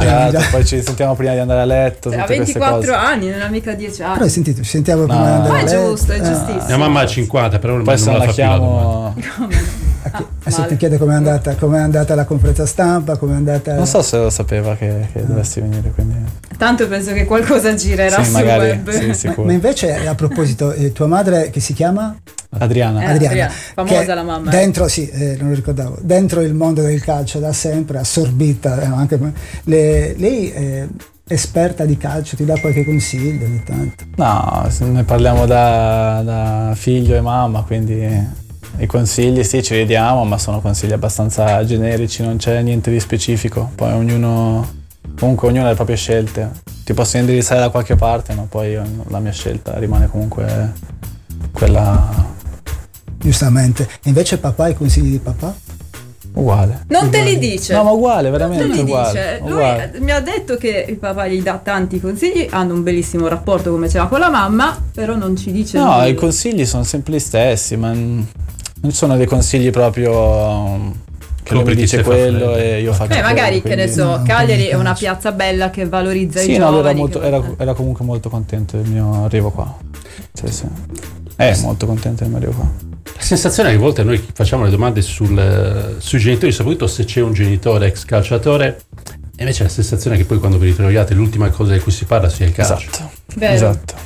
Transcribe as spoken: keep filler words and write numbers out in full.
esatto, già. poi ci sentiamo prima di andare a letto. Ha tutte queste ventiquattro cose. anni, non ha mica dieci anni. Però hai sentito, ci sentiamo prima No. di andare Ma a è letto. giusto, è Eh, giustissimo. Mia mamma ha cinquanta, però non Poi se non non la la fa più la chiamo, Ah, eh, se male. ti chiede com'è andata, com'è andata la conferenza stampa, com'è andata. non so se lo sapeva che, che dovessi venire, quindi Tanto penso che qualcosa girerà sì, sul magari, web. sì, Ma, sicuro. ma invece a proposito, eh, tua madre che si chiama? Adriana. Eh, Adriana, Adriana, famosa che la mamma, eh. dentro, sì, eh, non lo ricordavo, dentro il mondo del calcio da sempre, assorbita, eh, anche le- lei è esperta di calcio, ti dà qualche consiglio ogni tanto. No, se ne parliamo da, da figlio e mamma, quindi i consigli sì, ci vediamo, ma sono consigli abbastanza generici, non c'è niente di specifico. Poi ognuno, comunque ognuno ha le proprie scelte. Ti posso indirizzare da qualche parte, ma poi la mia scelta rimane comunque quella Giustamente. E invece papà, i consigli di papà? uguale. Non te li dice. No, ma uguale, Non veramente te li uguale. dice. Lui uguale. mi ha detto che il papà gli dà tanti consigli, hanno un bellissimo rapporto come ce l'ha con la mamma, però non ci dice No, nulla. i consigli sono sempre gli stessi, ma n- non sono dei consigli proprio um, che lui mi Copri chi dice se fa quello freddo. e io faccio Beh, magari quello, che ne quindi- so, No, Cagliari non è una piace. piazza bella che valorizza Sì, i no, lui giovani. era, molto, che- era, era comunque molto contento del mio arrivo qua. Sì, sì. È molto contento del mio arrivo qua. La sensazione è che a volte noi facciamo le domande sul, sui genitori, soprattutto se c'è un genitore ex calciatore, e invece la sensazione è che poi quando vi ritroviate l'ultima cosa di cui si parla sia il calcio. Esatto. Vero. Esatto.